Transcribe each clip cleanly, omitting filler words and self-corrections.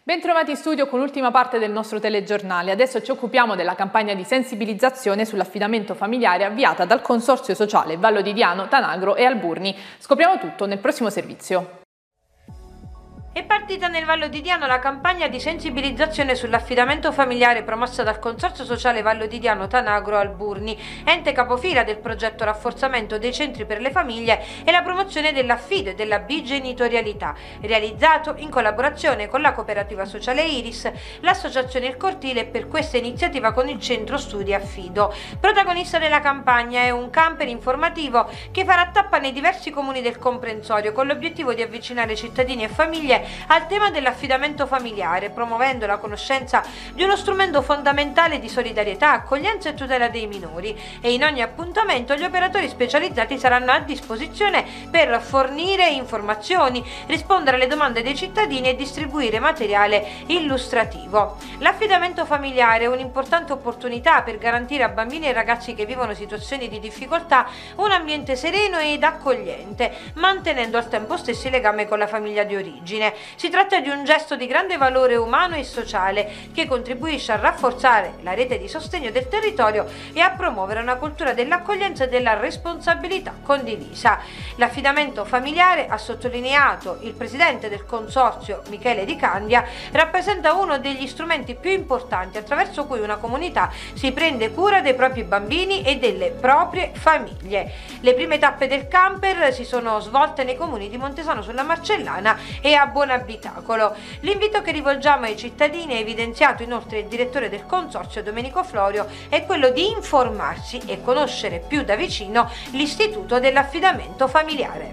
Bentrovati in studio con l'ultima parte del nostro telegiornale. Adesso ci occupiamo della campagna di sensibilizzazione sull'affidamento familiare avviata dal Consorzio Sociale Vallo di Diano, Tanagro e Alburni. Scopriamo tutto nel prossimo servizio. È partita nel Vallo di Diano la campagna di sensibilizzazione sull'affidamento familiare promossa dal Consorzio Sociale Vallo di Diano Tanagro Alburni, ente capofila del progetto rafforzamento dei centri per le famiglie e la promozione dell'affido e della bigenitorialità, realizzato in collaborazione con la cooperativa sociale Iris, l'associazione Il Cortile e per questa iniziativa con il centro studi Affido. Protagonista della campagna è un camper informativo che farà tappa nei diversi comuni del comprensorio con l'obiettivo di avvicinare cittadini e famiglie al tema dell'affidamento familiare, promuovendo la conoscenza di uno strumento fondamentale di solidarietà, accoglienza e tutela dei minori, e in ogni appuntamento gli operatori specializzati saranno a disposizione per fornire informazioni, rispondere alle domande dei cittadini e distribuire materiale illustrativo. L'affidamento familiare è un'importante opportunità per garantire a bambini e ragazzi che vivono situazioni di difficoltà un ambiente sereno ed accogliente, mantenendo al tempo stesso il legame con la famiglia di origine. Si tratta di un gesto di grande valore umano e sociale che contribuisce a rafforzare la rete di sostegno del territorio e a promuovere una cultura dell'accoglienza e della responsabilità condivisa. L'affidamento familiare, ha sottolineato il presidente del consorzio Michele Di Candia, rappresenta uno degli strumenti più importanti attraverso cui una comunità si prende cura dei propri bambini e delle proprie famiglie. Le prime tappe del camper si sono svolte nei comuni di Montesano sulla Marcellana e a Buonabitacolo. L'invito che rivolgiamo ai cittadini, ha evidenziato inoltre il direttore del consorzio Domenico Florio, è quello di informarsi e conoscere più da vicino l'istituto dell'affidamento familiare.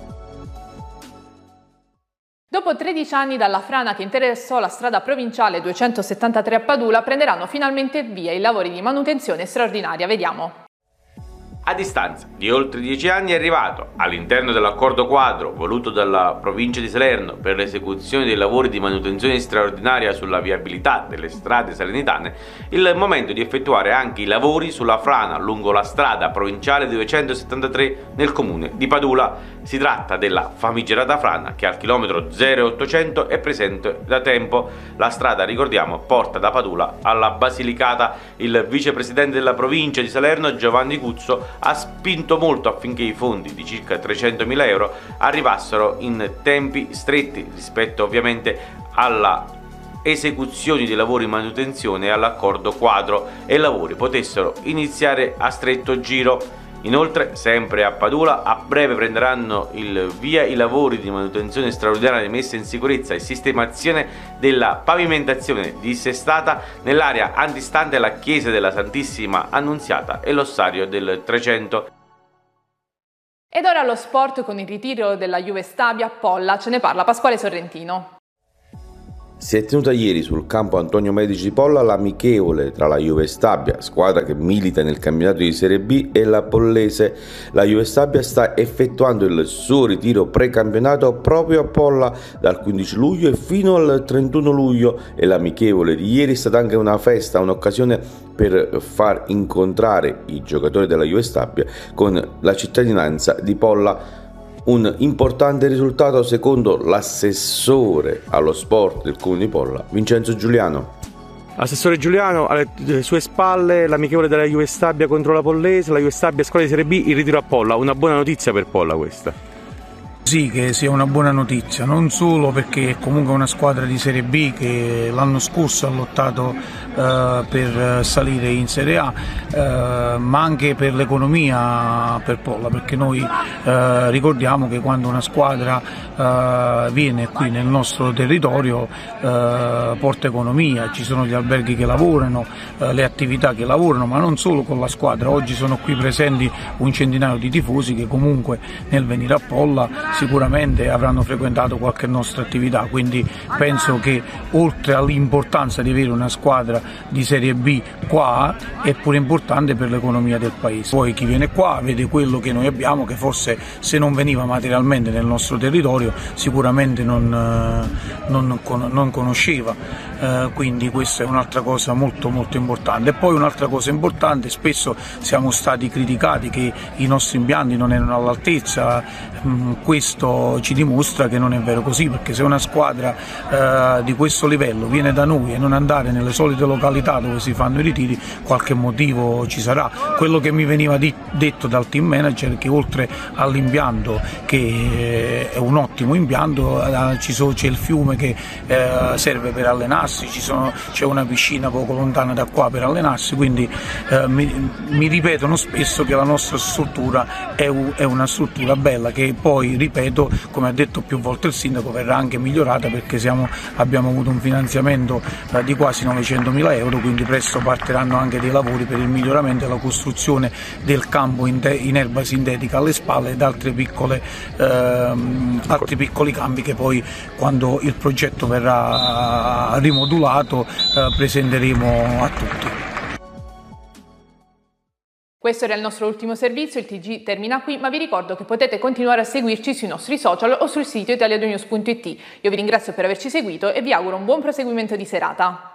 Dopo 13 anni dalla frana che interessò la strada provinciale 273 a Padula, prenderanno finalmente via i lavori di manutenzione straordinaria. Vediamo. A distanza di oltre 10 anni è arrivato, all'interno dell'accordo quadro voluto dalla provincia di Salerno per l'esecuzione dei lavori di manutenzione straordinaria sulla viabilità delle strade salernitane, il momento di effettuare anche i lavori sulla frana lungo la strada provinciale 273 nel comune di Padula. Si tratta della famigerata frana che al chilometro 0800 è presente da tempo. La strada, ricordiamo, porta da Padula alla Basilicata. Il vicepresidente della provincia di Salerno, Giovanni Cuzzo, ha spinto molto affinché i fondi di circa 300.000 euro arrivassero in tempi stretti rispetto ovviamente alla esecuzioni dei lavori di manutenzione e all'accordo quadro, e i lavori potessero iniziare a stretto giro. Inoltre, sempre a Padula, a breve prenderanno il via i lavori di manutenzione straordinaria di messa in sicurezza e sistemazione della pavimentazione dissestata nell'area antistante la chiesa della Santissima Annunziata e l'ossario del 300. Ed ora lo sport con il ritiro della Juve Stabia a Polla, ce ne parla Pasquale Sorrentino. Si è tenuta ieri sul campo Antonio Medici di Polla l'amichevole tra la Juve Stabia, squadra che milita nel campionato di Serie B, e la Pollese. La Juve Stabia sta effettuando il suo ritiro precampionato proprio a Polla dal 15 luglio e fino al 31 luglio e l'amichevole di ieri è stata anche una festa, un'occasione per far incontrare i giocatori della Juve Stabia con la cittadinanza di Polla. Un importante risultato secondo l'assessore allo sport del comune di Polla, Vincenzo Giuliano. Assessore Giuliano, alle sue spalle l'amichevole della Juve Stabia contro la Pollese, la Juve Stabia squadra di Serie B, il ritiro a Polla. Una buona notizia per Polla questa. Sì, che sia una buona notizia, non solo perché è comunque una squadra di Serie B che l'anno scorso ha lottato per salire in Serie A, ma anche per l'economia per Polla, perché noi ricordiamo che quando una squadra viene qui nel nostro territorio porta economia, ci sono gli alberghi che lavorano, le attività che lavorano, ma non solo con la squadra. Oggi sono qui presenti un centinaio di tifosi che comunque nel venire a Polla sicuramente avranno frequentato qualche nostra attività, quindi penso che oltre all'importanza di avere una squadra di Serie B qua è pure importante per l'economia del paese. Poi chi viene qua vede quello che noi abbiamo, che forse se non veniva materialmente nel nostro territorio sicuramente non conosceva, quindi questa è un'altra cosa molto importante. E poi un'altra cosa importante, spesso siamo stati criticati che i nostri impianti non erano all'altezza, questo questo ci dimostra che non è vero così, perché se una squadra di questo livello viene da noi e non andare nelle solite località dove si fanno i ritiri, qualche motivo ci sarà. Quello che mi veniva detto dal team manager è che oltre all'impianto, che è un ottimo impianto, c'è il fiume che serve per allenarsi, c'è una piscina poco lontana da qua per allenarsi, quindi mi ripetono spesso che la nostra struttura è una struttura bella, che poi, ripeto, come ha detto più volte il sindaco, verrà anche migliorata, perché abbiamo avuto un finanziamento di quasi 900.000 euro, quindi presto partiranno anche dei lavori per il miglioramento e la costruzione del campo in erba sintetica alle spalle ed altri piccoli campi che poi, quando il progetto verrà rimodulato, presenteremo a tutti. Questo era il nostro ultimo servizio, il TG termina qui, ma vi ricordo che potete continuare a seguirci sui nostri social o sul sito italiadonews.it. Io vi ringrazio per averci seguito e vi auguro un buon proseguimento di serata.